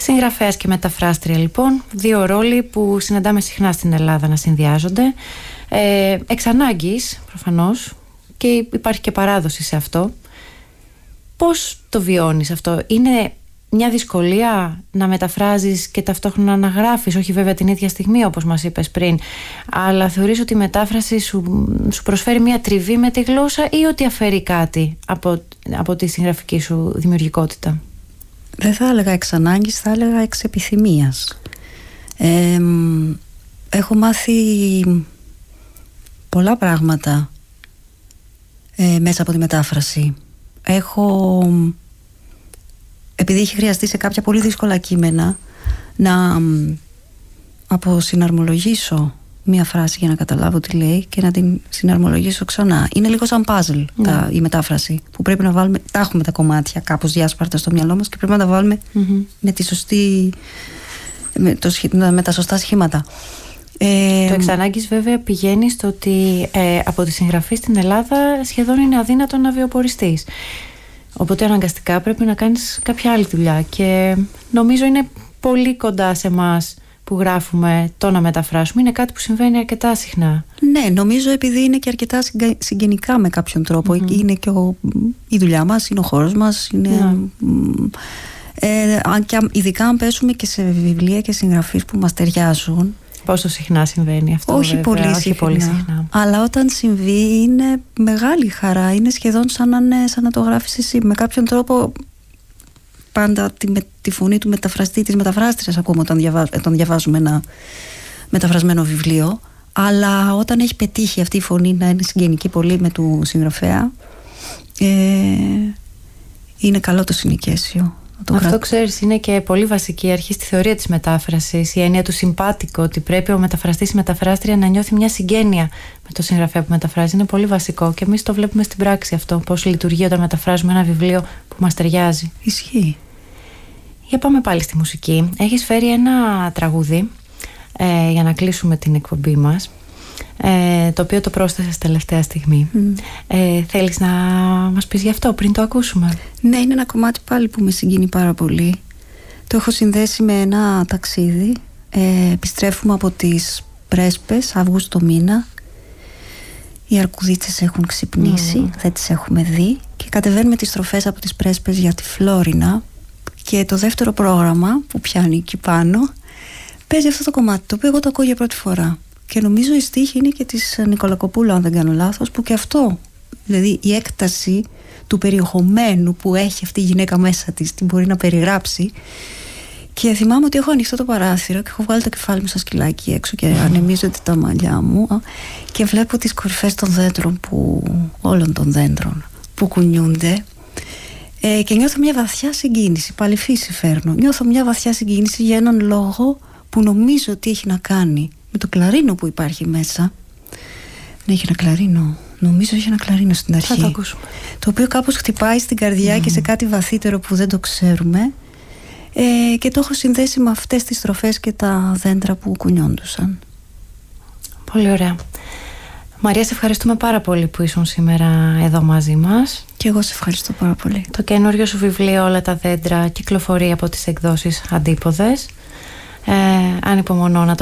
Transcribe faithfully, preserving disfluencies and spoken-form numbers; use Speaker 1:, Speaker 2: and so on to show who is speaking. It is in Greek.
Speaker 1: Συγγραφέας και μεταφράστρια λοιπόν, δύο ρόλοι που συναντάμε συχνά στην Ελλάδα να συνδυάζονται, ε, εξ ανάγκης προφανώς, και υπάρχει και παράδοση σε αυτό. Πώς το βιώνεις αυτό? Είναι μια δυσκολία να μεταφράζεις και ταυτόχρονα να γράφεις, όχι βέβαια την ίδια στιγμή όπως μας είπες πριν, αλλά θεωρείς ότι η μετάφραση σου, σου προσφέρει μια τριβή με τη γλώσσα ή ότι αφαιρεί κάτι από, από τη συγγραφική σου δημιουργικότητα?
Speaker 2: Δεν θα έλεγα εξ ανάγκης, θα έλεγα εξ επιθυμίας. Ε, έχω μάθει πολλά πράγματα ε, μέσα από τη μετάφραση. Έχω, επειδή έχει χρειαστεί σε κάποια πολύ δύσκολα κείμενα να αποσυναρμολογήσω μία φράση για να καταλάβω τι λέει και να την συναρμολογήσω ξανά. Είναι λίγο σαν παζλ τα, η μετάφραση, που πρέπει να βάλουμε, τα έχουμε τα κομμάτια κάπως διάσπαρτα στο μυαλό μας και πρέπει να τα βάλουμε mm-hmm. με, τη σωστή, με, το, με τα σωστά σχήματα. Ε,
Speaker 1: το εξ ανάγκης βέβαια πηγαίνει στο ότι ε, από τη συγγραφή στην Ελλάδα σχεδόν είναι αδύνατο να βιοποριστείς. Οπότε αναγκαστικά πρέπει να κάνεις κάποια άλλη δουλειά και νομίζω είναι πολύ κοντά σε εμάς που γράφουμε το να μεταφράσουμε. Είναι κάτι που συμβαίνει αρκετά συχνά.
Speaker 2: Ναι, νομίζω επειδή είναι και αρκετά συγγενικά με κάποιον τρόπο. Mm-hmm. Είναι και ο, η δουλειά μας, είναι ο χώρος μας, είναι... Yeah. Ε, αν και, ειδικά αν πέσουμε και σε βιβλία και συγγραφείς που μας ταιριάζουν.
Speaker 1: Πόσο συχνά συμβαίνει αυτό?
Speaker 2: Όχι,
Speaker 1: βέβαια,
Speaker 2: πολύ,
Speaker 1: όχι
Speaker 2: συχνά.
Speaker 1: πολύ συχνά.
Speaker 2: Αλλά όταν συμβεί είναι μεγάλη χαρά. Είναι σχεδόν σαν να, ναι, σαν να το γράφεις εσύ. Με κάποιον τρόπο πάντα τη, με, τη φωνή του μεταφραστή, της μεταφράστριας ακούμε όταν, διαβά, όταν διαβάζουμε ένα μεταφρασμένο βιβλίο. Αλλά όταν έχει πετύχει αυτή η φωνή να είναι συγγενική πολύ με του συγγραφέα, ε, είναι καλό το συνοικέσιο.
Speaker 1: Αυτό κρατώ. Ξέρεις, είναι και πολύ βασική αρχή στη θεωρία της μετάφρασης, η έννοια του συμπάτικο, ότι πρέπει ο μεταφραστής ή μεταφράστρια να νιώθει μια συγγένεια με το συγγραφέα που μεταφράζει. Είναι πολύ βασικό και εμείς το βλέπουμε στην πράξη αυτό, πώς λειτουργεί όταν μεταφράζουμε ένα βιβλίο που μας ταιριάζει.
Speaker 2: Ισχύει.
Speaker 1: Για πάμε πάλι στη μουσική. Έχεις φέρει ένα τραγούδι ε, για να κλείσουμε την εκπομπή μας, ε, το οποίο το πρόσθεσες τελευταία στιγμή. Mm. Ε, θέλεις να μας πεις γι' αυτό πριν το ακούσουμε?
Speaker 2: Ναι, είναι ένα κομμάτι πάλι που με συγκίνει πάρα πολύ. Το έχω συνδέσει με ένα ταξίδι. ε, Επιστρέφουμε από τις Πρέσπες Αύγουστο μήνα. Οι αρκουδίτσες έχουν ξυπνήσει, mm. δεν τις έχουμε δει. Και κατεβαίνουμε τις στροφές από τις Πρέσπες για τη Φλόρινα. Και το δεύτερο πρόγραμμα που πιάνει εκεί πάνω παίζει αυτό το κομμάτι, το οποίο εγώ το ακούω για πρώτη φορά. Και νομίζω η στίχη είναι και της Νικολακοπούλου, αν δεν κάνω λάθος, που και αυτό, δηλαδή η έκταση του περιεχομένου που έχει αυτή η γυναίκα μέσα της, την μπορεί να περιγράψει. Και θυμάμαι ότι έχω ανοιχτό το παράθυρο και έχω βγάλει το κεφάλι μου σαν σκυλάκι έξω και ανεμίζονται τα μαλλιά μου και βλέπω τις κορυφές των δέντρων, που, όλων των δέντρων που κουνιούνται. Ε, και νιώθω μια βαθιά συγκίνηση, πάλι φύση φέρνω. Νιώθω μια βαθιά συγκίνηση για έναν λόγο που νομίζω ότι έχει να κάνει με το κλαρίνο που υπάρχει μέσα. Ναι, έχει ένα κλαρίνο. Νομίζω έχει ένα κλαρίνο στην αρχή.
Speaker 1: Θα το ακούσουμε.
Speaker 2: Το οποίο κάπως χτυπάει στην καρδιά mm. και σε κάτι βαθύτερο που δεν το ξέρουμε. Ε, και το έχω συνδέσει με αυτές τις στροφές και τα δέντρα που κουνιόντουσαν.
Speaker 1: Πολύ ωραία. Μαρία, σε ευχαριστούμε πάρα πολύ που ήσουν σήμερα εδώ μαζί μας.
Speaker 2: Και εγώ σε ευχαριστώ πάρα πολύ.
Speaker 1: Το καινούριο σου βιβλίο «Όλα τα δέντρα» κυκλοφορεί από τις εκδόσεις Αντίποδες. Ε, ανυπομονώ να το